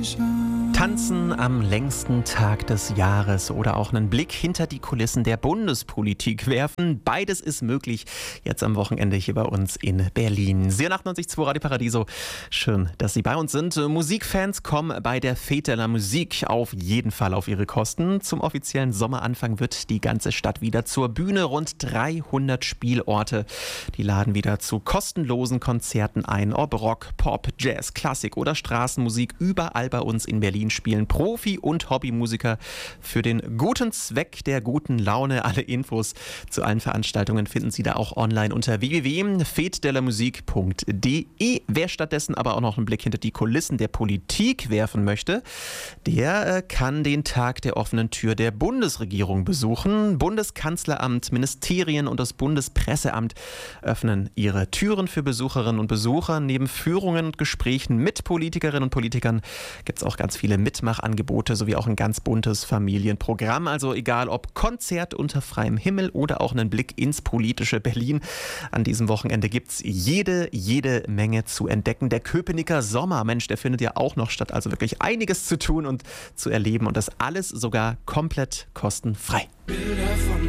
Tanzen am längsten Tag des Jahres oder auch einen Blick hinter die Kulissen der Bundespolitik werfen. Beides ist möglich jetzt am Wochenende hier bei uns in Berlin. 98.2 Radio Paradiso. Schön, dass Sie bei uns sind. Musikfans kommen bei der Fête de la Musique auf jeden Fall auf ihre Kosten. Zum offiziellen Sommeranfang wird die ganze Stadt wieder zur Bühne. Rund 300 Spielorte, die laden wieder zu kostenlosen Konzerten ein. Ob Rock, Pop, Jazz, Klassik oder Straßenmusik. Überall bei uns in Berlin spielen Profi- und Hobbymusiker für den guten Zweck der guten Laune. Alle Infos zu allen Veranstaltungen finden Sie da auch online unter www.fetedelamusique.de. Wer stattdessen aber auch noch einen Blick hinter die Kulissen der Politik werfen möchte, der kann den Tag der offenen Tür der Bundesregierung besuchen. Bundeskanzleramt, Ministerien und das Bundespresseamt öffnen ihre Türen für Besucherinnen und Besucher. Neben Führungen und Gesprächen mit Politikerinnen und Politikern gibt es auch ganz viele Mitmachangebote sowie auch ein ganz buntes Familienprogramm. Also egal ob Konzert unter freiem Himmel oder auch einen Blick ins politische Berlin. An diesem Wochenende gibt es jede Menge zu entdecken. Der Köpenicker Sommer, Mensch, der findet ja auch noch statt. Also wirklich einiges zu tun und zu erleben und das alles sogar komplett kostenfrei.